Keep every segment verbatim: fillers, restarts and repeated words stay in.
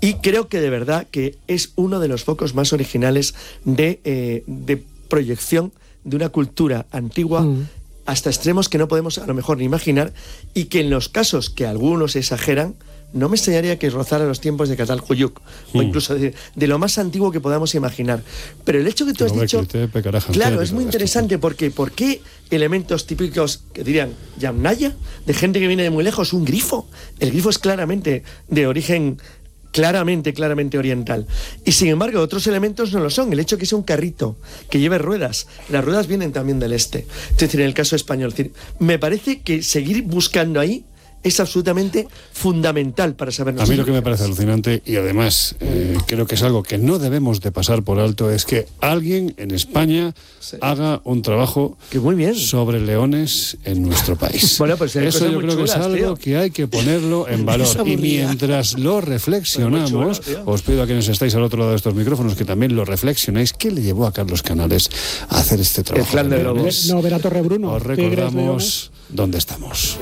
Y creo que de verdad que es uno de los focos más originales de, eh, de proyección de una cultura antigua mm. hasta extremos que no podemos a lo mejor ni imaginar, y que en los casos que algunos exageran, no me extrañaría que rozara los tiempos de Catalhuyuk, mm. o incluso de, de lo más antiguo que podamos imaginar. Pero el hecho que tú has dicho, claro, es muy interesante, porque ¿por qué elementos típicos que dirían Yamnaya, de gente que viene de muy lejos, un grifo? El grifo es claramente de origen claramente, claramente oriental. Y sin embargo, otros elementos no lo son. El hecho que sea un carrito que lleve ruedas, las ruedas vienen también del este. Es decir, en el caso español, es decir, me parece que seguir buscando ahí es absolutamente fundamental para saber. A mí lo que me parece alucinante, y además eh, creo que es algo que no debemos de pasar por alto, es que alguien en España sí. haga un trabajo que muy bien. sobre leones en nuestro país. Bueno, pues eso yo creo chulas, que es algo tío. que hay que ponerlo en valor. Y mientras lo reflexionamos, chulo, os pido a quienes estáis al otro lado de estos micrófonos que también lo reflexionéis. ¿Qué le llevó a Carlos Canales a hacer este trabajo? El clan de lobos. No, ver a Torrebruno. Os recordamos dónde estamos.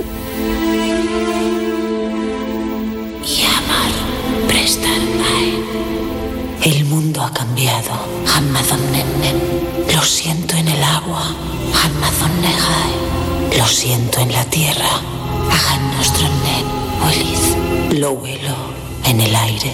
Yamar, prestar el mundo ha cambiado. Hammadon Nennem. Lo siento en el agua. Hammadon Nehai. Lo siento en la tierra. Hagan nuestro nen. Oliz. Lo huelo en el aire.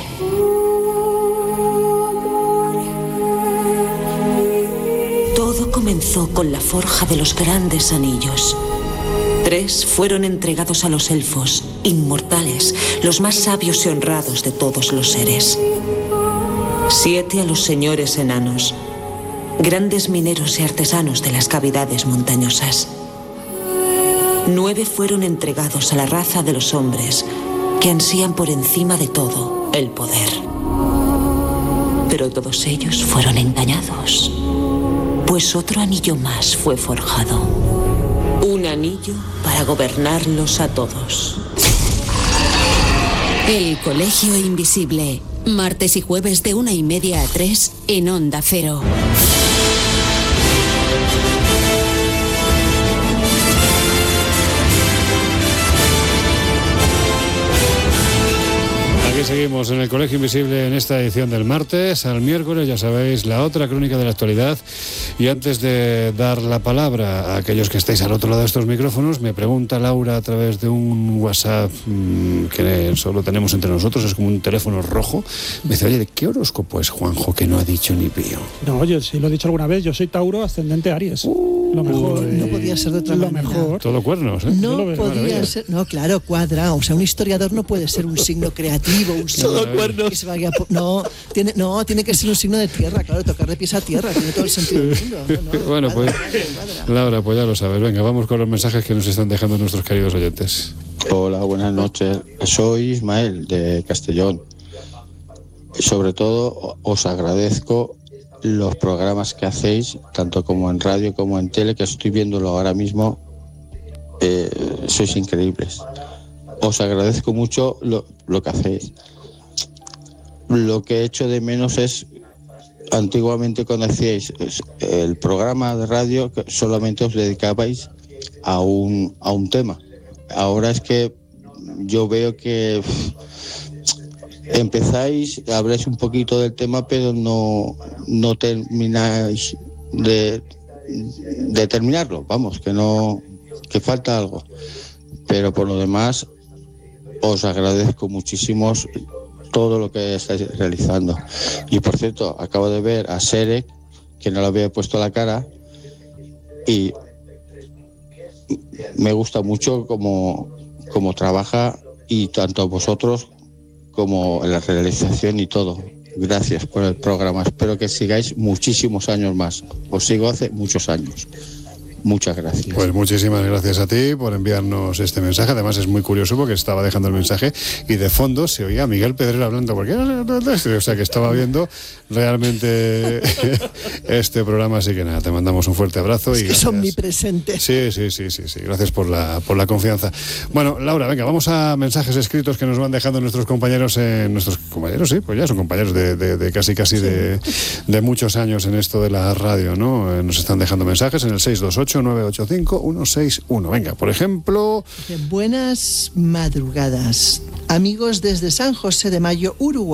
Todo comenzó con la forja de los grandes anillos. Tres fueron entregados a los elfos, inmortales, los más sabios y honrados de todos los seres. Siete a los señores enanos, grandes mineros y artesanos de las cavidades montañosas. Nueve fueron entregados a la raza de los hombres, que ansían por encima de todo el poder. Pero todos ellos fueron engañados, pues otro anillo más fue forjado. Un anillo para gobernarlos a todos. El Colegio Invisible. Martes y jueves de una y media a tres en Onda Cero. Aquí seguimos en el Colegio Invisible en esta edición del martes. Al miércoles, ya sabéis, la otra crónica de la actualidad. Y antes de dar la palabra a aquellos que estáis al otro lado de estos micrófonos, me pregunta Laura a través de un WhatsApp mmm, que solo tenemos entre nosotros, es como un teléfono rojo. Me dice, oye, ¿de qué horóscopo es Juanjo que no ha dicho ni pío? No, yo sí lo he dicho alguna vez, yo soy Tauro, ascendente Aries. Uh, lo mejor. No, no podía ser de otra lo manera. Mejor. Todo cuernos, ¿eh? No podía ser, no, claro, cuadra. O sea, un historiador no puede ser un signo creativo, un signo todo cuernos. Que se vaya por, no, tiene, no, tiene que ser un signo de tierra, claro, tocar de pies a tierra, tiene todo el sentido del mundo. No, no, bueno, pues, Laura, pues ya lo sabes. Venga, vamos con los mensajes que nos están dejando nuestros queridos oyentes. Hola, buenas noches. Soy Ismael, de Castellón. Sobre todo, os agradezco los programas que hacéis, tanto como en radio como en tele, que estoy viéndolo ahora mismo. Eh, sois increíbles. Os agradezco mucho lo, lo que hacéis. Lo que echo de menos es, antiguamente cuando hacíais el programa de radio, que solamente os dedicabais a un, a un tema. Ahora es que yo veo que empezáis, habláis un poquito del tema, pero no, no termináis de, de terminarlo. Vamos, que no, que falta algo. Pero por lo demás, os agradezco muchísimo todo lo que estáis realizando. Y por cierto, acabo de ver a Serek, que no le había puesto la cara, y me gusta mucho cómo, cómo trabaja, y tanto vosotros como en la realización y todo. Gracias por el programa. Espero que sigáis muchísimos años más. Os sigo hace muchos años. Muchas gracias. Pues muchísimas gracias a ti por enviarnos este mensaje. Además es muy curioso porque estaba dejando el mensaje y de fondo se oía a Miguel Pedrero hablando, porque o sea que estaba viendo realmente este programa. Así que nada, te mandamos un fuerte abrazo. Es y que es omnipresente. Sí, sí, sí, sí, sí. Gracias por la, por la confianza. Bueno, Laura, venga, vamos a mensajes escritos que nos van dejando nuestros compañeros, en, nuestros compañeros, sí, pues ya son compañeros de, de, de casi casi sí. de, de muchos años en esto de la radio, ¿no? Nos están dejando mensajes en el seis dos ocho nueve ocho cinco uno seis uno. Venga, por ejemplo... Buenas madrugadas, amigos desde San José de Mayo, Uruguay.